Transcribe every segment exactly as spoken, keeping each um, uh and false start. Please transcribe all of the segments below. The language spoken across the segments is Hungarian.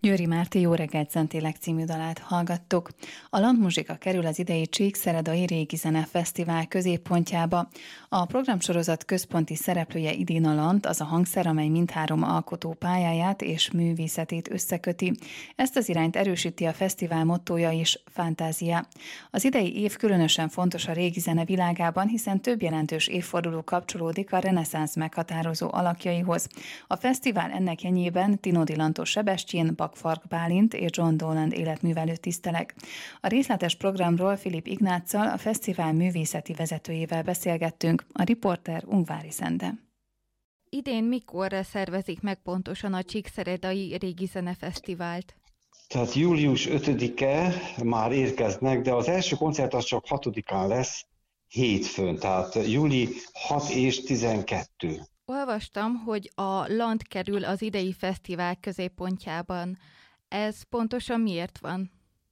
Győri Márti Jó reggelt Zentélek című dalát hallgattuk. A Landmuzsika kerül az idei Csíkszeredai Régi Zene Fesztivál középpontjába. A programsorozat központi szereplője idén a Land, az a hangszer, amely mindhárom alkotó pályáját és művészetét összeköti. Ezt az irányt erősíti a fesztivál mottója is, Fantázia. Az idei év különösen fontos a régi zene világában, hiszen több jelentős évforduló kapcsolódik a reneszánsz meghatározó alakjaihoz. A fesztivál ennek jenyében Tinódi Lantos Sebestyén, Bakfark Bálint és John Dowland életművelőt tisztelek. A részletes programról Filip Ignáccal, a fesztivál művészeti vezetőjével beszélgettünk, a riporter Ungvári Szende. Idén mikorra szervezik meg pontosan a Csíkszeredai Régi Zene Fesztivált? Tehát július ötödike már érkeznek, de az első koncert az csak hatodikán lesz, hétfőn, tehát júli hat és tizenkettő. Olvastam, hogy a Land kerül az idei fesztivál középpontjában. Ez pontosan miért van?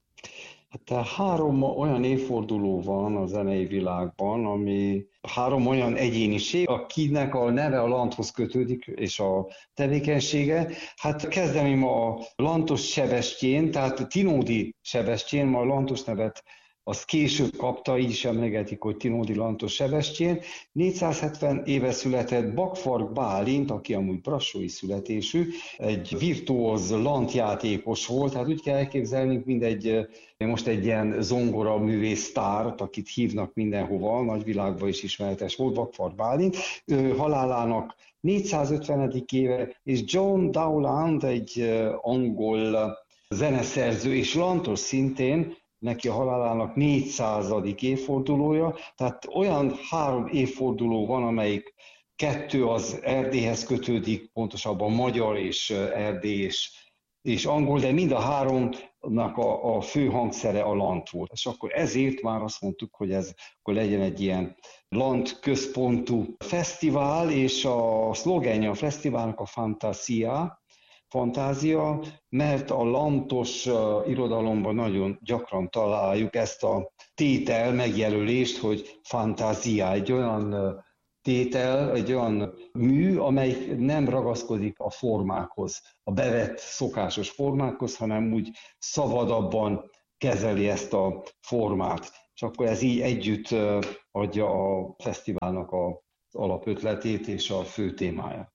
Hát három olyan évforduló van a zenei világban, ami három olyan egyéniség, akinek a neve a Landhoz kötődik, és a tevékenysége. Hát kezdeném a Lantos Sebestyén, tehát Tinódi Sebestyén, ma a Lantos nevet azt később kapta, így is emlegetik, hogy Tinódi Lantos Sebestyén. négyszázhetven éve született Bakfark Bálint, aki amúgy brassói születésű, egy virtuóz lantjátékos volt, hát úgy kell elképzelni, mint egy, most egy ilyen zongora művész sztárt, akit hívnak mindenhova, a nagyvilágban is ismeretes volt, Bakfark Bálint. Ő halálának négyszázötvenedik éve, és John Dowland, egy angol zeneszerző és lantos szintén, neki a halálának négyszázadik évfordulója, tehát olyan három évforduló van, amelyik kettő az Erdélyhez kötődik, pontosabban magyar és erdély és, és angol, de mind a háromnak a, a fő hangszere a lant volt. És akkor ezért már azt mondtuk, hogy ez akkor legyen egy ilyen lant központú fesztivál, és a szlogenje a fesztiválnak a Fantázia, Fantázia, mert a lantos uh, irodalomban nagyon gyakran találjuk ezt a tétel megjelölést, hogy fantázia, egy olyan uh, tétel, egy olyan mű, amely nem ragaszkodik a formákhoz, a bevett szokásos formákhoz, hanem úgy szabadabban kezeli ezt a formát. És akkor ez így együtt uh, adja a fesztiválnak az alapötletét és a fő témáját.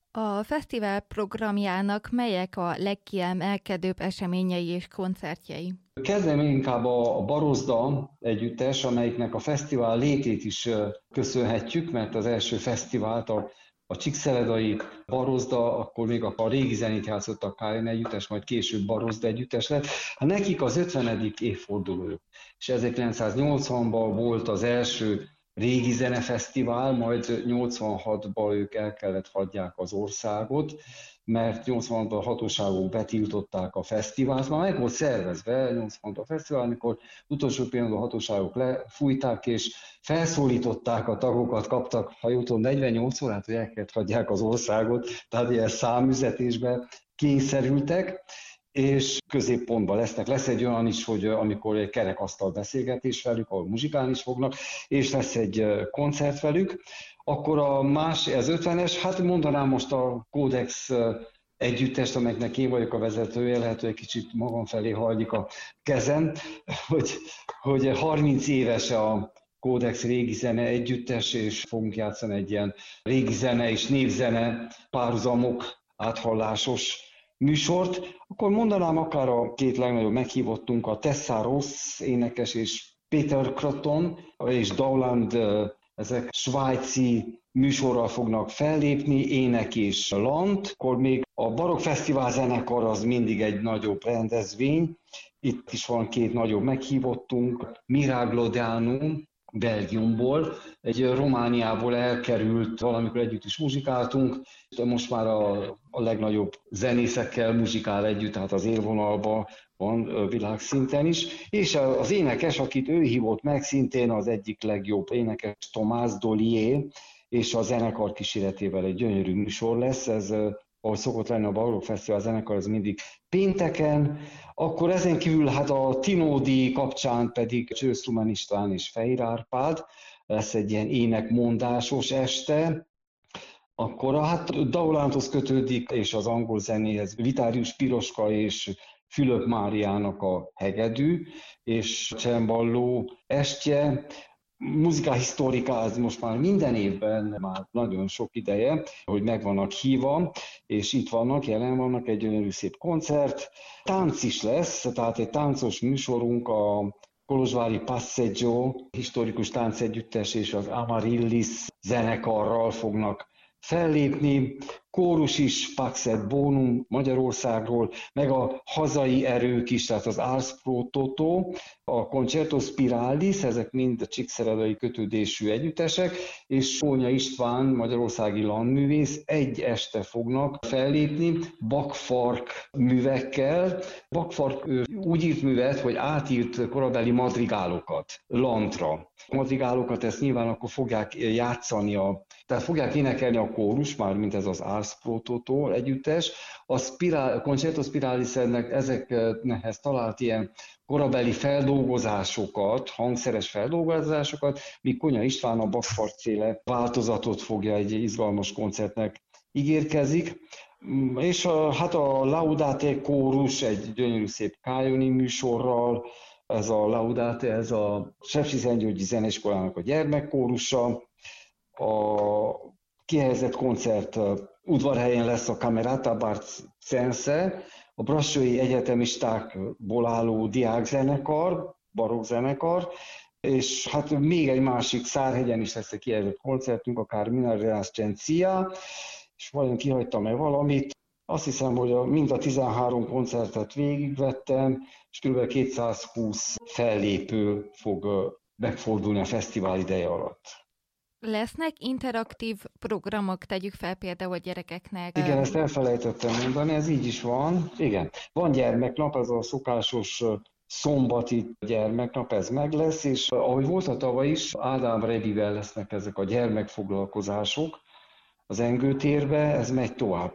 A fesztivál programjának melyek a legkiemelkedőbb eseményei és koncertjei? Kezdem inkább a Barozda együttes, amelyiknek a fesztivál létét is köszönhetjük, mert az első fesztivált a, a Csíkszeredai Barozda, akkor még a, a régi zenét játszott a ká en együttes, majd később Barozda együttes lett. Hát nekik az ötvenedik évfordulójuk, és ezerkilencszáznyolcvanban volt az első Régi Zenefesztivál, majd nyolcvanhatban ők el kellett hagyják az országot, mert nyolcvanhatban a hatóságok betiltották a fesztivált. Már meg volt szervezve nyolcvanhatban a fesztivál, amikor utolsó pillanatban a hatóságok lefújták, és felszólították a tagokat, kaptak, ha jól tudom, negyvennyolc órát, hogy el kellett hagyják az országot, tehát ilyen számüzetésbe kényszerültek, és középpontban lesznek. Lesz egy olyan is, hogy amikor egy kerekasztal beszélgetés velük, ahol muzsikálni is fognak, és lesz egy koncert velük. Akkor a más, az ötvenes, hát mondanám most a Kódex együttest, amelynek én vagyok a vezetője, lehet, hogy egy kicsit magam felé hajlik a kezem, hogy, hogy harminc éves a Kódex régi zene együttes, és fogunk játszani egy ilyen régi zene és népzene párhuzamok áthallásos műsort, akkor mondanám akár a két legnagyobb meghívottunk, a Tessa Ross énekes és Peter Craton és Dowland, ezek svájci műsorral fognak fellépni, ének és lant. Akkor még a Barokk Fesztivál zenekar az mindig egy nagyobb rendezvény. Itt is van két nagyobb meghívottunk, Miragliodanum, Belgiumból, egy Romániából elkerült, valamikor együtt is muzsikáltunk, most már a, a legnagyobb zenészekkel muzsikál együtt, tehát az élvonalban van világszinten is, és az énekes, akit ő hívott meg, szintén az egyik legjobb énekes, Tomás Dollier, és a zenekar kíséretével egy gyönyörű műsor lesz, ez ahogy szokott lenni a Barokk Fesztivál zenekar, ez mindig pénteken. Akkor ezen kívül hát a Tinódi kapcsán pedig Csőszrumen István és Fejér Árpád, lesz egy ilyen énekmondásos este. Akkor hát Daulánhoz kötődik, és az angol zenéhez Vitárius Piroska és Fülöp Máriának a hegedű, és cemballó estje. Musica Historica az most már minden évben, már nagyon sok ideje, hogy meg vannak hívva, és itt vannak, jelen vannak, egy gyönyörű szép koncert. Tánc is lesz, tehát egy táncos műsorunk, a kolozsvári Passeggio historikus táncegyüttes és az Amaryllis zenekarral fognak fellépni, kórus is, Pax et Bonum Magyarországról, meg a hazai erők is, tehát az Ars Pro Toto, a Concerto Spiralis, ezek mind a csíkszeredai kötődésű együttesek, és Sónya István, magyarországi landművész, egy este fognak fellépni bakfark művekkel. Bakfark úgy írt művet, hogy átírt korabeli madrigálokat landra. A madrigálokat ezt nyilván akkor fogják játszani, a, tehát fogják énekelni a kórus, már mint ez az Ars Pro Toto együttes. A Spiral, Concerto Spiralisnek ezekhez talált ilyen korabeli feldolgozásokat, hangszeres feldolgozásokat, míg Konya István a bakfarkféle változatot fogja egy izgalmas koncertnek ígérkezik. És a, hát a Laudate kórus egy gyönyörű szép kájoni műsorral, ez a Laudate, ez a Sepsiszentgyörgyi Zeneiskolának a gyermekkórusa. A kihelyezett koncert udvarhelyen lesz a Camerata Barcense, a brassói egyetemistákból álló diákzenekar, barokkzenekar, és hát még egy másik Szárhegyen is lesz egy kihelyezett koncertünk, a Carmina Renascencia, és vajon kihagytam-e valamit. Azt hiszem, hogy a, mind a tizenhárom koncertet végigvettem, és kb. kétszázhúsz fellépő fog megfordulni a fesztivál ideje alatt. Lesznek interaktív programok, tegyük fel például a gyerekeknek? Igen, ezt elfelejtettem mondani, ez így is van. Igen, van gyermeknap, ez a szokásos szombati gyermeknap, ez meg lesz, és ahogy volt a tavaly is, Ádám Rebivel lesznek ezek a gyermekfoglalkozások az Engő térbe, ez megy tovább.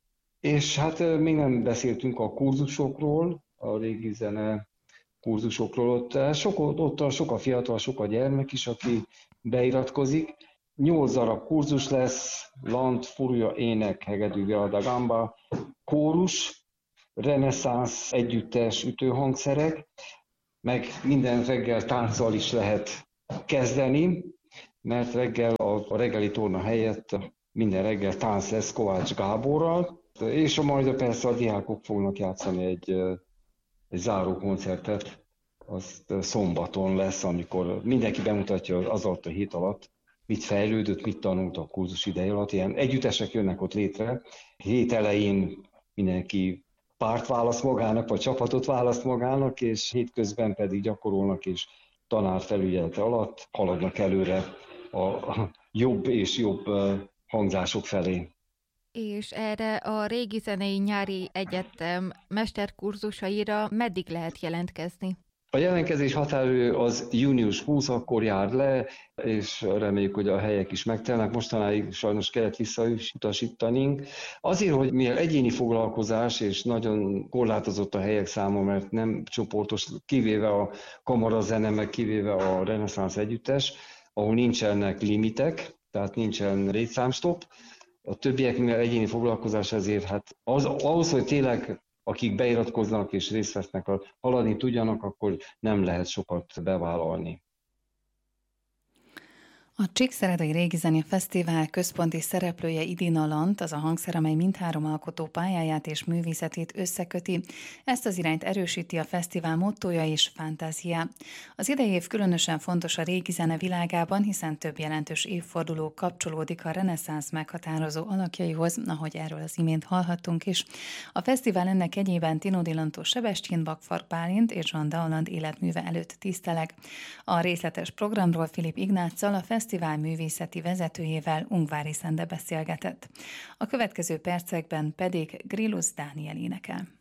És hát még nem beszéltünk a kurzusokról, a régi zene kurzusokról, ott sok, ott sok a fiatal, sok a gyermek is, aki beiratkozik. Nyolc darab kurzus lesz, lant, furja, ének, hegedű, viola da gamba, kórus, reneszánsz, együttes, ütőhangszerek, meg minden reggel tánccal is lehet kezdeni, mert reggel a reggeli torna helyett minden reggel tánc lesz Kovács Gáborral, és a majd persze a diákok fognak játszani egy, egy záró koncertet, azt szombaton lesz, amikor mindenki bemutatja az alatt a hét alatt, mit fejlődött, mit tanult a kurzus ideje alatt. Ilyen együttesek jönnek ott létre. Hét elején mindenki párt választ magának, vagy csapatot választ magának, és hétközben pedig gyakorolnak, és tanár felügyelete alatt haladnak előre a jobb és jobb hangzások felé. És erre a Régi Zenei Nyári Egyetem mesterkurzusaira meddig lehet jelentkezni? A jelentkezés határidő az június huszadikán, akkor jár le, és reméljük, hogy a helyek is megtelnek. Mostanáig sajnos kellett visszautasítanunk. Azért, hogy mivel egyéni foglalkozás, és nagyon korlátozott a helyek száma, mert nem csoportos, kivéve a kamarazene, meg kivéve a reneszánsz együttes, ahol nincsenek limitek, tehát nincsen létszámstop. A többiek, mivel egyéni foglalkozás, ezért hát az, ahhoz, hogy tényleg akik beiratkoznak és részt vesznek, haladni tudjanak, akkor nem lehet sokat bevállalni. A Csíkszeredai Régi Zene Fesztivál központi szereplője Idina Lant, az a hangszer, amely mindhárom alkotó pályáját és művészetét összeköti. Ezt az irányt erősíti a fesztivál mottója és fantázia. Az idei év különösen fontos a régi zene világában, hiszen több jelentős évforduló kapcsolódik a reneszánsz meghatározó alakjaihoz, ahogy erről az imént hallhattunk is. A fesztivál ennek egyében Tinódi Lantó Sebestyén, Bakfark Bálint és Jean Dauland életműve előtt tiszteleg. A részletes programról Filip Ignáccal, a fesztivál művészeti vezetőjével, Ungvári Szende beszélgetett. A következő percekben pedig Grillus Dániel énekel.